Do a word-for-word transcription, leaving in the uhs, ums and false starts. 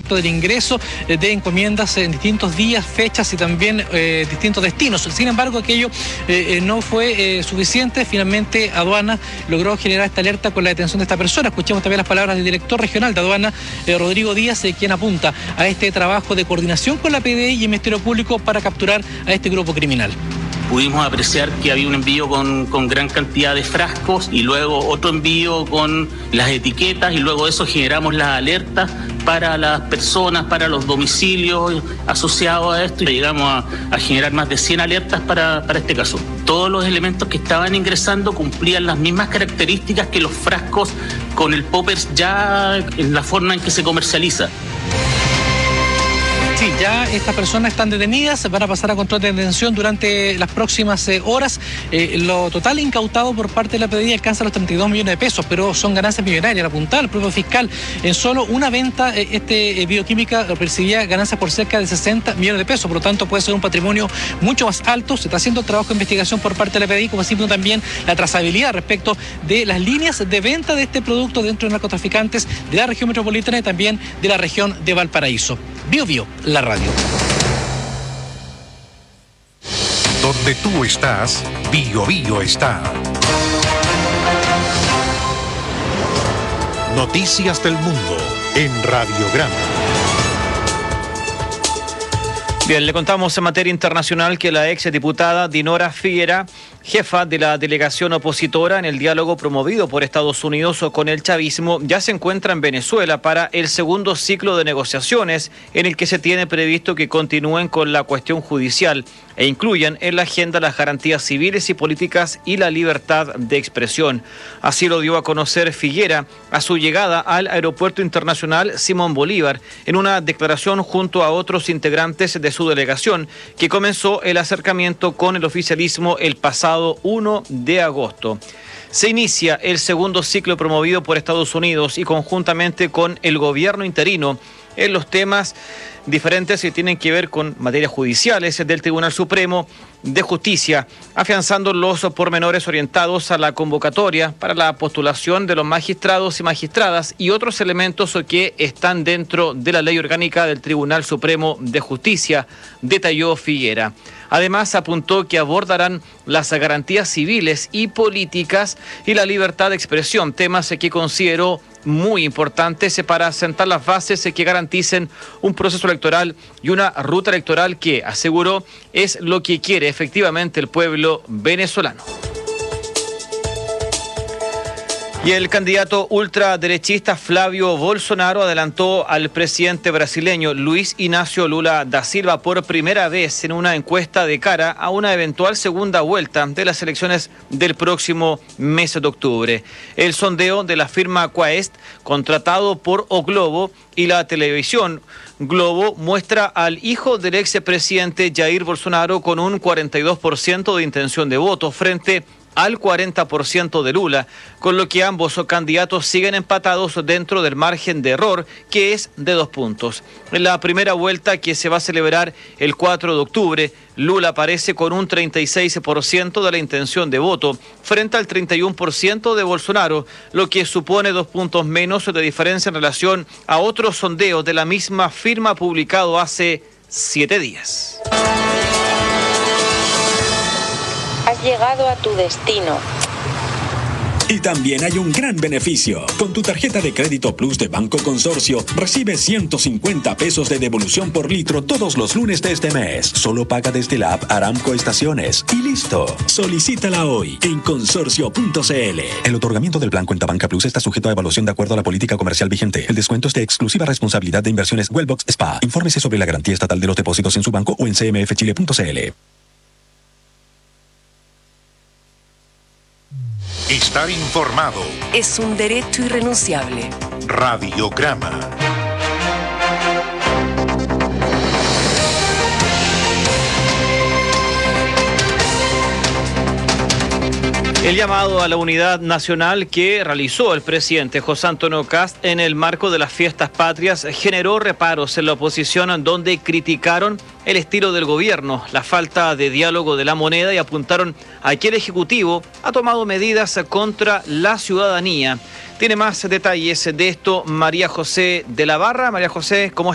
respecto del ingreso de encomiendas en distintos días, fechas y también eh, distintos destinos. Sin embargo, aquello eh, no fue eh, suficiente. Finalmente, Aduana logró generar esta alerta con la detención de esta persona. Escuchemos también las palabras del director regional de Aduana, eh, Rodrigo Díaz, eh, quien apunta a este trabajo de coordinación con la P D I y el Ministerio Público para capturar a este grupo criminal. Pudimos apreciar que había un envío con, con gran cantidad de frascos y luego otro envío con las etiquetas, y luego de eso generamos las alertas para las personas, para los domicilios asociados a esto, y llegamos a, a generar más de cien alertas para, para este caso. Todos los elementos que estaban ingresando cumplían las mismas características que los frascos con el poppers ya en la forma en que se comercializa. Sí, ya estas personas están detenidas, van a pasar a control de detención durante las próximas eh, horas. Eh, lo total incautado por parte de la P D I alcanza los treinta y dos millones de pesos, pero son ganancias millonarias. Al apuntar el propio fiscal, en solo una venta, eh, este eh, bioquímica percibía ganancias por cerca de sesenta millones de pesos, por lo tanto puede ser un patrimonio mucho más alto. Se está haciendo el trabajo de investigación por parte de la P D I, como siempre también la trazabilidad respecto de las líneas de venta de este producto dentro de narcotraficantes de la región metropolitana y también de la región de Valparaíso. Bio Bio, la radio. Donde tú estás, Bio Bio está. Noticias del mundo en Radiograma. Bien, le contamos en materia internacional que la ex diputada Dinora Figuera, jefa de la delegación opositora en el diálogo promovido por Estados Unidos con el chavismo, ya se encuentra en Venezuela para el segundo ciclo de negociaciones en el que se tiene previsto que continúen con la cuestión judicial e incluyan en la agenda las garantías civiles y políticas y la libertad de expresión. Así lo dio a conocer Figuera a su llegada al Aeropuerto Internacional Simón Bolívar en una declaración junto a otros integrantes de su delegación, que comenzó el acercamiento con el oficialismo el pasado primero de agosto. Se inicia el segundo ciclo promovido por Estados Unidos y conjuntamente con el gobierno interino en los temas diferentes que tienen que ver con materias judiciales del Tribunal Supremo de Justicia, afianzando los pormenores orientados a la convocatoria para la postulación de los magistrados y magistradas y otros elementos que están dentro de la ley orgánica del Tribunal Supremo de Justicia, detalló Figuera. Además, apuntó que abordarán las garantías civiles y políticas y la libertad de expresión, temas que consideró muy importantes para sentar las bases que garanticen un proceso electoral y una ruta electoral que, aseguró, es lo que quiere efectivamente el pueblo venezolano. Y el candidato ultraderechista Flavio Bolsonaro adelantó al presidente brasileño Luis Ignacio Lula da Silva por primera vez en una encuesta de cara a una eventual segunda vuelta de las elecciones del próximo mes de octubre. El sondeo de la firma Quaest, contratado por O Globo y la televisión Globo, muestra al hijo del expresidente Jair Bolsonaro con un cuarenta y dos por ciento de intención de voto frente al cuarenta por ciento de Lula, con lo que ambos candidatos siguen empatados dentro del margen de error, que es de dos puntos. En la primera vuelta, que se va a celebrar el cuatro de octubre, Lula aparece con un treinta y seis por ciento de la intención de voto, frente al treinta y uno por ciento de Bolsonaro, lo que supone dos puntos menos de diferencia en relación a otro sondeo de la misma firma publicado hace siete días. Has llegado a tu destino. Y también hay un gran beneficio. Con tu tarjeta de crédito Plus de Banco Consorcio, recibes ciento cincuenta pesos de devolución por litro todos los lunes de este mes. Solo paga desde la app Aramco Estaciones. Y listo. Solicítala hoy en consorcio punto c l. El otorgamiento del plan Cuenta Banca Plus está sujeto a evaluación de acuerdo a la política comercial vigente. El descuento es de exclusiva responsabilidad de Inversiones Wellbox S P A. Infórmese sobre la garantía estatal de los depósitos en su banco o en c m f chile punto c l. Estar informado es un derecho irrenunciable. Radiograma. El llamado a la unidad nacional que realizó el presidente José Antonio Kast en el marco de las fiestas patrias generó reparos en la oposición, donde criticaron el estilo del gobierno, la falta de diálogo de la moneda y apuntaron a que el Ejecutivo ha tomado medidas contra la ciudadanía. Tiene más detalles de esto María José de la Barra. María José, ¿cómo estás?